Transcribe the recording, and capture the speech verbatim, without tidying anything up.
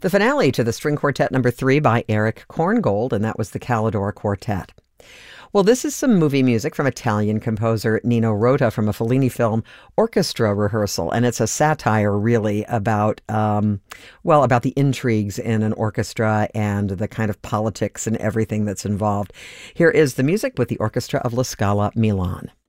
The finale to the String Quartet number three by Eric Korngold, and that was the Calidore Quartet. Well, this is some movie music from Italian composer Nino Rota from a Fellini film, Orchestra Rehearsal, and it's a satire, really, about, um, well, about the intrigues in an orchestra and the kind of politics and everything that's involved. Here is the music with the Orchestra of La Scala Milan.